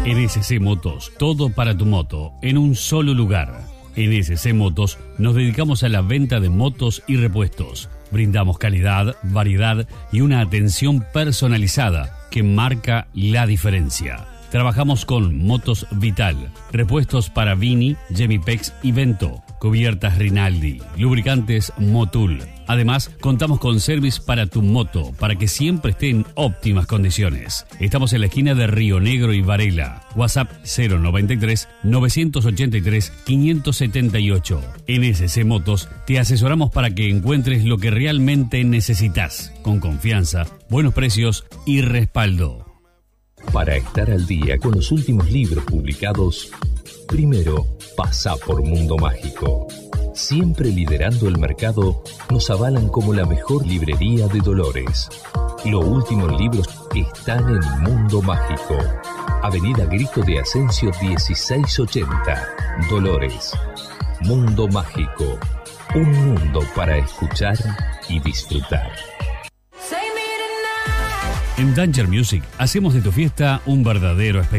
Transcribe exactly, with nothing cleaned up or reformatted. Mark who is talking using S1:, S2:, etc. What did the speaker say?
S1: N S C Motos, todo para tu moto, en un solo lugar. En N S C Motos nos dedicamos a la venta de motos y repuestos. Brindamos calidad, variedad y una atención personalizada que marca la diferencia. Trabajamos con Motos Vital, repuestos para Vini, Gemipex y Vento, cubiertas Rinaldi, lubricantes Motul. Además, contamos con service para tu moto, para que siempre esté en óptimas condiciones. Estamos en la esquina de Río Negro y Varela. WhatsApp cero noventa y tres, novecientos ochenta y tres, quinientos setenta y ocho. En N S C Motos te asesoramos para que encuentres lo que realmente necesitas, con confianza, buenos precios y respaldo.
S2: Para estar al día con los últimos libros publicados, primero pasa por Mundo Mágico. Siempre liderando el mercado, nos avalan como la mejor librería de Dolores. Los últimos libros están en Mundo Mágico. Avenida Grito de Asensio dieciséis ochenta, Dolores. Mundo Mágico. Un mundo para escuchar y disfrutar.
S1: En Danger Music hacemos de tu fiesta un verdadero espectáculo.